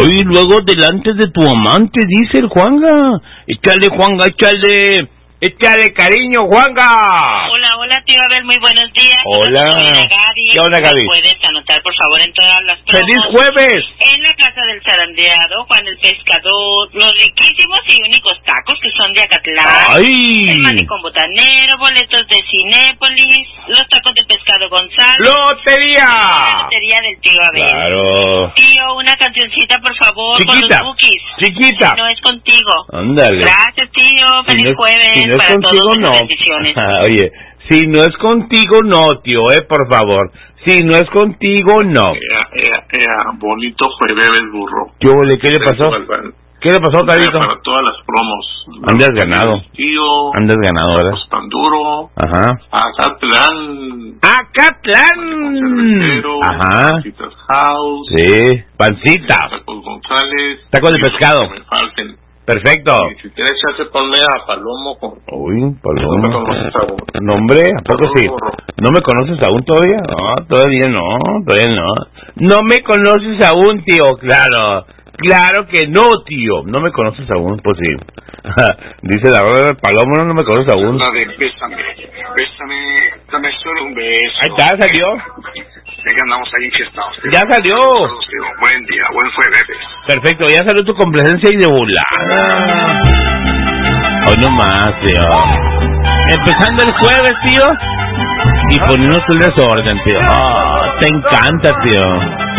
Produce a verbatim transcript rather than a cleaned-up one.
Hoy luego delante de tu amante, dice el Juanga. Échale, Juanga, échale. Échale cariño, Juanga. Hola, hola, tío Abel, muy buenos días. Hola. Gaby. ¿Qué onda, Gaby? Puedes anotar, por favor, en todas las promos. ¡Feliz jueves! En la Casa del Zarandeado, Juan el Pescador, los riquísimos y únicos tacos que son de Acatlán. ¡Ay! El manicomio botanero, boletos de Cinépolis, los tacos de pescado Gonzalo. ¡Lotería! La lotería del tío Abel. Claro. Tío, una cancioncita, por favor, Chiquita. con los bookies. Chiquita. Si no es contigo. Ándale. Gracias, tío. Feliz Si no, jueves. si no es para contigo, todos, no. bendiciones. Oye, si no es contigo, no, tío, eh, por favor. Si no es contigo, no. Ea, ea, ea, bonito jueves, burro. ¿Qué, ole, ¿qué le pasó? ¿Qué le pasó, Carito? Para todas las promos. Andas ganado. Tío. Andas ganado, ¿verdad? Tacos tan duro. Ajá. Acatlán. ¡Acatlán! Ajá. Pancitas House. Sí, pancita. Tacos González. Tacos de Tío, pescado. que me falten. Perfecto. Y si quieres echarse palmea a Palomo con... Uy, No me Palomo. conoces aún. ¿Nombre? ¿A poco sí? Burro. ¿No me conoces aún todavía? No, todavía no, todavía no. No me conoces aún, tío, claro. Claro que no, tío. No me conoces aún, pues sí. Dice la verdad, Palomo, no, no me conoces aún. La de bésame, bésame, dame solo un beso. Ahí está, salió. Venga, andamos ahí enfiestados. tío. Ya salió. Todos, tío. Buen día, buen jueves. Perfecto, ya salió tu complacencia y de volada. Hoy no más, tío. Empezando el jueves, tío. Y poniéndote el desorden, tío. Oh, te encanta, tío.